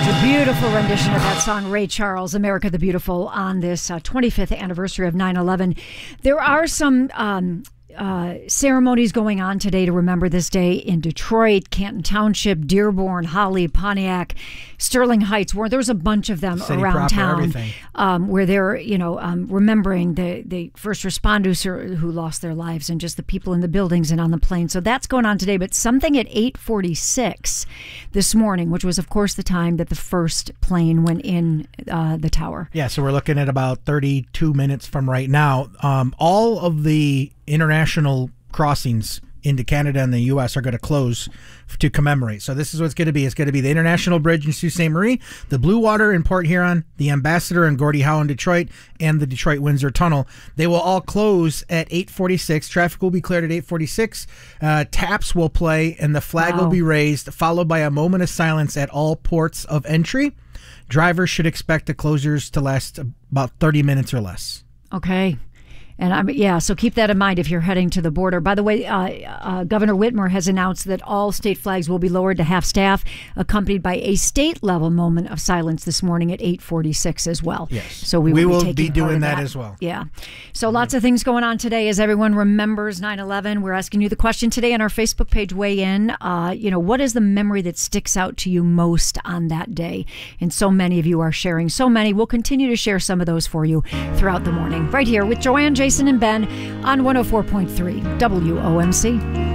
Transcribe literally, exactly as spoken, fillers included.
Such a beautiful rendition of that song, Ray Charles, America the Beautiful, on this uh, twenty-fifth anniversary of nine eleven. There are some um, uh, ceremonies going on today to remember this day in Detroit, Canton Township, Dearborn, Holly, Pontiac, Sterling Heights. Where there's a bunch of them City around proper, town, um, where they're you know um, remembering the the first responders who, who lost their lives and just the people in the buildings and on the plane. So that's going on today. But something at eight forty-six this morning, which was of course the time that the first plane went in uh, the tower. Yeah, so we're looking at about thirty-two minutes from right now. Um, all of the international crossings into Canada and the U S are going to close to commemorate. So this is what it's going to be. It's going to be the International Bridge in Sault Ste. Marie, the Blue Water in Port Huron, the Ambassador and Gordie Howe in Detroit, and the Detroit-Windsor Tunnel. They will all close at eight forty-six. Traffic will be cleared at eight forty-six. Uh, taps will play, and the flag Wow. will be raised, followed by a moment of silence at all ports of entry. Drivers should expect the closures to last about thirty minutes or less. Okay. And I'm yeah, so keep that in mind if you're heading to the border. By the way, uh, uh, Governor Whitmer has announced that all state flags will be lowered to half staff, accompanied by a state-level moment of silence this morning at eight forty-six as well. Yes, so we will, we be, will taking be part doing of that, that as well. Yeah. So lots of things going on today as everyone remembers nine eleven. We're asking you the question today on our Facebook page. Weigh in. Uh, you know, what is the memory that sticks out to you most on that day? And so many of you are sharing so many. We'll continue to share some of those for you throughout the morning, right here with Joanne, Jason, and Ben on one oh four point three W O M C.